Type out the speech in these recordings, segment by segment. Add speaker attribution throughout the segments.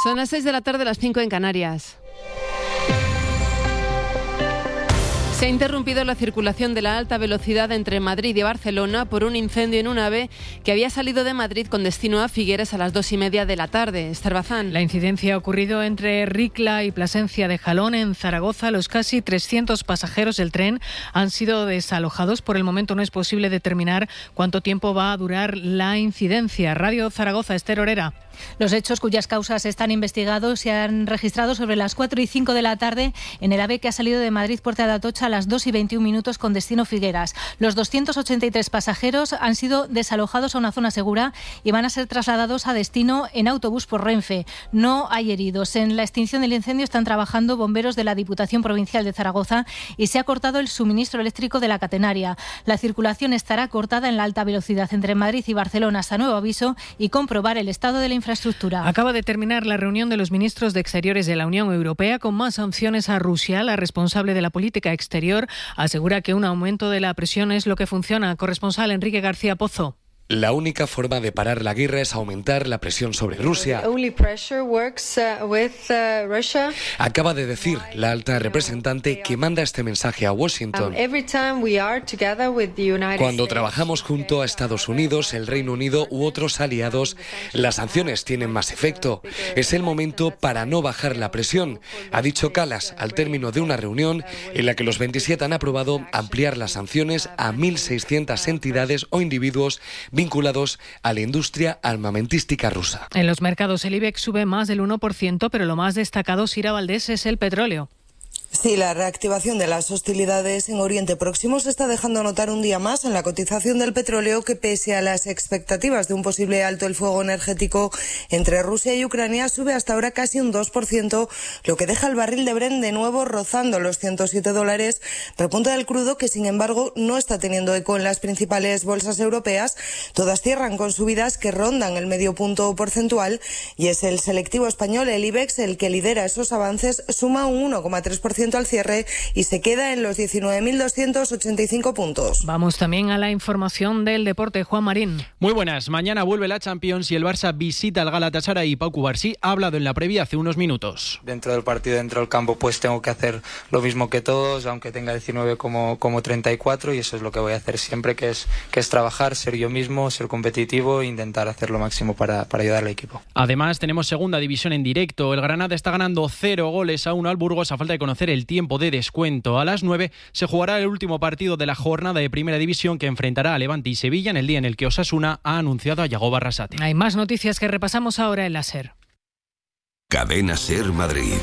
Speaker 1: Son las 6 de la tarde, las 5 en Canarias. Se ha interrumpido la circulación de la alta velocidad entre Madrid y Barcelona por un incendio en un AVE que había salido de Madrid con destino a Figueres a las 2:30 de la tarde. Esther Bazán.
Speaker 2: La incidencia ha ocurrido entre Ricla y Plasencia de Jalón, en Zaragoza. Los casi 300 pasajeros del tren han sido desalojados. Por el momento no es posible determinar cuánto tiempo va a durar la incidencia. Radio Zaragoza, Esther Orera.
Speaker 3: Los hechos, cuyas causas están investigados, se han registrado sobre las 4:05 de la tarde en el AVE que ha salido de Madrid Puerta de Atocha a las 2:21 con destino Figueras. Los 283 pasajeros han sido desalojados a una zona segura y van a ser trasladados a destino en autobús por Renfe. No hay heridos. En la extinción del incendio están trabajando bomberos de la Diputación Provincial de Zaragoza y se ha cortado el suministro eléctrico de la catenaria. La circulación estará cortada en la alta velocidad entre Madrid y Barcelona hasta nuevo aviso y comprobar el estado de la infraestructura.
Speaker 2: Acaba de terminar la reunión de los ministros de Exteriores de la Unión Europea con más sanciones a Rusia. La responsable de la política exterior asegura que un aumento de la presión es lo que funciona. Corresponsal Enrique García Pozo.
Speaker 4: La única forma de parar la guerra es aumentar la presión sobre Rusia. Acaba de decir la alta representante que manda este mensaje a Washington. Cuando trabajamos junto a Estados Unidos, el Reino Unido u otros aliados, las sanciones tienen más efecto. Es el momento para no bajar la presión, ha dicho Kallas al término de una reunión en la que los 27 han aprobado ampliar las sanciones a 1.600 entidades o individuos vinculados a la industria armamentística rusa.
Speaker 2: En los mercados el IBEX sube más del 1%, pero lo más destacado, Sira Valdés, es el petróleo.
Speaker 5: Sí, la reactivación de las hostilidades en Oriente Próximo se está dejando notar un día más en la cotización del petróleo, que pese a las expectativas de un posible alto el fuego energético entre Rusia y Ucrania, sube hasta ahora casi un 2%, lo que deja el barril de Brent de nuevo rozando los $107. Repunte del crudo que, sin embargo, no está teniendo eco en las principales bolsas europeas. Todas cierran con subidas que rondan el medio punto porcentual y es el selectivo español, el IBEX, el que lidera esos avances. Suma un 1,3% al cierre y se queda en los 19.285 puntos.
Speaker 2: Vamos también a la información del deporte. Juan Marín.
Speaker 6: Muy buenas. Mañana vuelve la Champions y el Barça visita al Galatasaray y Pau Cubarsí ha hablado en la previa hace unos minutos.
Speaker 7: Dentro del partido, dentro del campo, pues tengo que hacer lo mismo que todos, aunque tenga 19 como 34, y eso es lo que voy a hacer siempre, que es trabajar, ser yo mismo, ser competitivo e intentar hacer lo máximo para ayudar al equipo.
Speaker 6: Además, tenemos segunda división en directo. El Granada está ganando 0-1 al Burgos a falta de conocer el tiempo de descuento. A las 9 se jugará el último partido de la jornada de Primera División, que enfrentará a Levante y Sevilla en el día en el que Osasuna ha anunciado a Yago Barrasate.
Speaker 2: Hay más noticias que repasamos ahora en la SER.
Speaker 8: Cadena SER Madrid.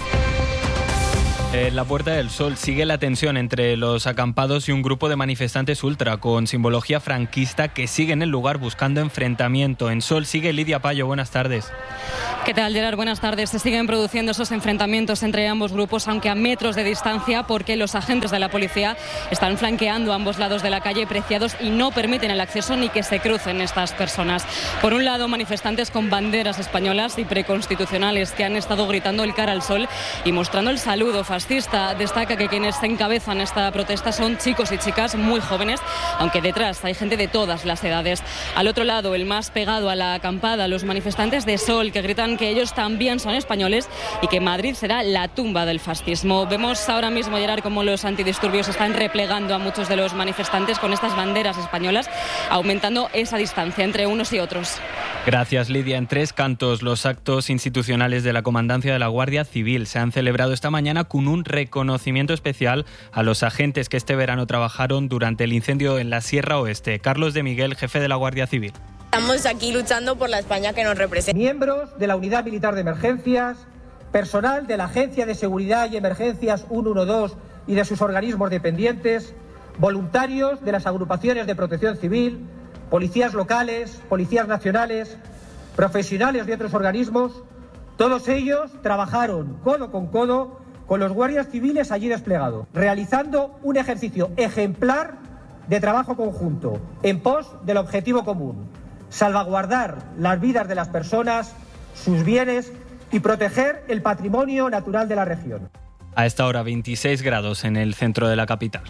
Speaker 9: En la Puerta del Sol sigue la tensión entre los acampados y un grupo de manifestantes ultra con simbología franquista que siguen el lugar buscando enfrentamiento. En Sol sigue Lidia Payo, buenas tardes.
Speaker 10: ¿Qué tal, Gerard? Buenas tardes. Se siguen produciendo esos enfrentamientos entre ambos grupos, aunque a metros de distancia, porque los agentes de la policía están flanqueando a ambos lados de la calle Preciados y no permiten el acceso ni que se crucen estas personas. Por un lado, manifestantes con banderas españolas y preconstitucionales que han estado gritando el cara al sol y mostrando el saludo fascista. Destaca que quienes encabezan esta protesta son chicos y chicas muy jóvenes, aunque detrás hay gente de todas las edades. Al otro lado, el más pegado a la acampada, los manifestantes de Sol, que gritan que ellos también son españoles y que Madrid será la tumba del fascismo. Vemos ahora mismo, Gerard, cómo los antidisturbios están replegando a muchos de los manifestantes con estas banderas españolas, aumentando esa distancia entre unos y otros.
Speaker 9: Gracias, Lidia. En Tres Cantos, los actos institucionales de la Comandancia de la Guardia Civil se han celebrado esta mañana con un reconocimiento especial a los agentes que este verano trabajaron durante el incendio en la Sierra Oeste. Carlos de Miguel, jefe de la Guardia Civil.
Speaker 11: Estamos aquí luchando por la España que nos representa.
Speaker 12: Miembros de la Unidad Militar de Emergencias, personal de la Agencia de Seguridad y Emergencias 112 y de sus organismos dependientes, voluntarios de las agrupaciones de protección civil, policías locales, policías nacionales, profesionales de otros organismos, todos ellos trabajaron codo con los guardias civiles allí desplegados, realizando un ejercicio ejemplar de trabajo conjunto en pos del objetivo común: salvaguardar las vidas de las personas, sus bienes y proteger el patrimonio natural de la región.
Speaker 9: A esta hora 26 grados en el centro de la capital.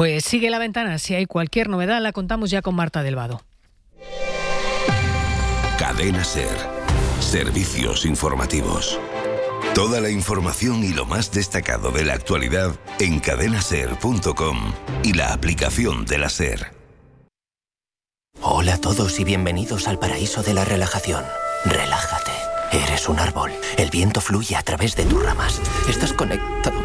Speaker 2: Pues sigue La Ventana. Si hay cualquier novedad, la contamos ya con Marta del Vado.
Speaker 8: Cadena SER. Servicios informativos. Toda la información y lo más destacado de la actualidad en cadenaser.com y la aplicación de la SER.
Speaker 13: Hola a todos y bienvenidos al paraíso de la relajación. Relájate. Eres un árbol. El viento fluye a través de tus ramas. Estás conectado.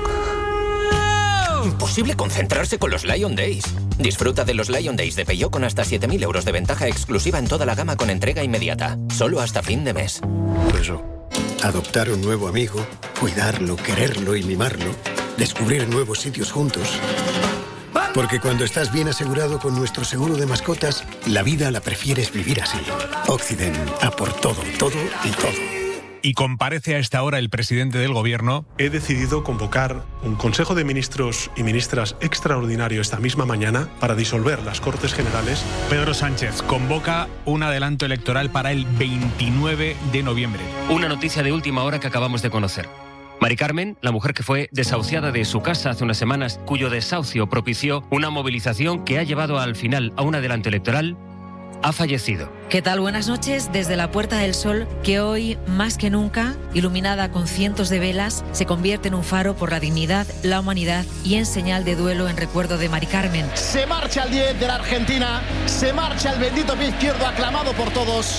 Speaker 13: Imposible concentrarse con los Lion Days. Disfruta de los Lion Days de Peugeot con hasta 7.000 euros de ventaja exclusiva en toda la gama con entrega inmediata. Solo hasta fin de mes.
Speaker 14: Por eso, adoptar un nuevo amigo, cuidarlo, quererlo y mimarlo, descubrir nuevos sitios juntos. Porque cuando estás bien asegurado con nuestro seguro de mascotas, la vida la prefieres vivir así. Occident, a por todo, todo y todo.
Speaker 15: Y comparece a esta hora el presidente del Gobierno.
Speaker 16: He decidido convocar un Consejo de Ministros y Ministras extraordinario esta misma mañana para disolver las Cortes Generales.
Speaker 15: Pedro Sánchez convoca un adelanto electoral para el 29 de noviembre.
Speaker 17: Una noticia de última hora que acabamos de conocer. Mari Carmen, la mujer que fue desahuciada de su casa hace unas semanas, cuyo desahucio propició una movilización que ha llevado al final a un adelanto electoral, ha fallecido.
Speaker 18: ¿Qué tal? Buenas noches desde la Puerta del Sol, que hoy, más que nunca, iluminada con cientos de velas, se convierte en un faro por la dignidad, la humanidad y en señal de duelo en recuerdo de Mari Carmen.
Speaker 19: Se marcha el 10 de la Argentina, se marcha el bendito pie izquierdo aclamado por todos.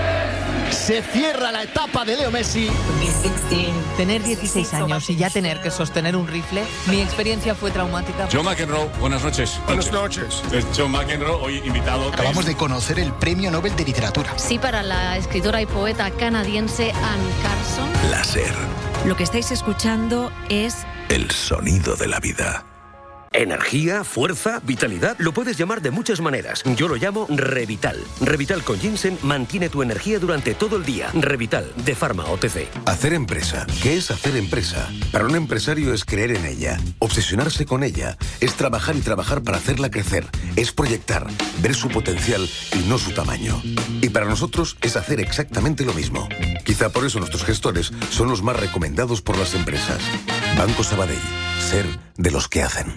Speaker 19: Se cierra la etapa de Leo Messi.
Speaker 20: Tener 16 años y ya tener que sostener un rifle, mi experiencia fue traumática.
Speaker 21: John McEnroe, buenas noches.
Speaker 22: Buenas noches.
Speaker 21: John McEnroe, hoy invitado.
Speaker 22: Acabamos de conocer el Premio Nobel de Literatura.
Speaker 23: Sí, para la escritora y poeta canadiense Anne Carson.
Speaker 8: La SER.
Speaker 18: Lo que estáis escuchando es
Speaker 8: El sonido de la vida.
Speaker 24: Energía, fuerza, vitalidad, lo puedes llamar de muchas maneras. Yo lo llamo Revital. Revital con ginseng mantiene tu energía durante todo el día. Revital, de Pharma OTC.
Speaker 25: Hacer empresa. ¿Qué es hacer empresa? Para un empresario es creer en ella, obsesionarse con ella, es trabajar y trabajar para hacerla crecer, es proyectar, ver su potencial y no su tamaño. Y para nosotros es hacer exactamente lo mismo. Quizá por eso nuestros gestores son los más recomendados por las empresas. Banco Sabadell. Ser de los que hacen.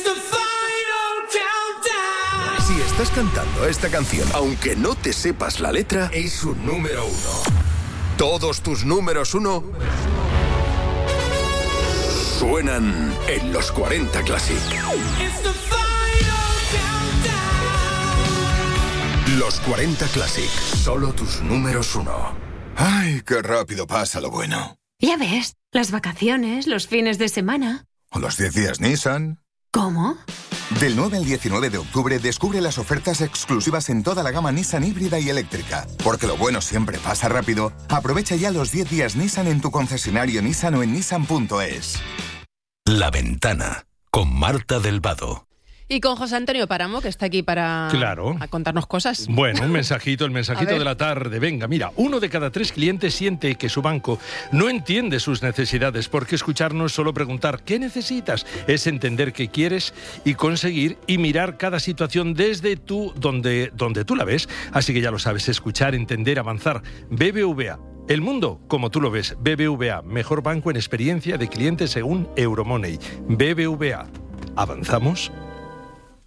Speaker 8: Si estás cantando esta canción, aunque no te sepas la letra, es un número 1. Todos tus números 1 suenan en los 40 Classic. Los 40 Classic, solo tus números 1. Ay, qué rápido pasa lo bueno.
Speaker 26: Ya ves, las vacaciones, los fines de semana.
Speaker 8: ¿O los 10 días Nissan?
Speaker 26: ¿Cómo?
Speaker 27: Del 9 al 19 de octubre descubre las ofertas exclusivas en toda la gama Nissan híbrida y eléctrica. Porque lo bueno siempre pasa rápido. Aprovecha ya los 10 días Nissan en tu concesionario Nissan o en nissan.es.
Speaker 8: La Ventana, con Marta del Vado.
Speaker 1: Y con José Antonio Páramo, que está aquí para contarnos cosas.
Speaker 28: Bueno, el mensajito de la tarde. Venga, mira, 1 de cada 3 clientes siente que su banco no entiende sus necesidades, porque escucharnos, solo preguntar ¿qué necesitas? Es entender qué quieres y conseguir y mirar cada situación desde donde tú la ves. Así que ya lo sabes, escuchar, entender, avanzar. BBVA. El mundo como tú lo ves. BBVA, mejor banco en experiencia de cliente según Euromoney. BBVA. ¿Avanzamos?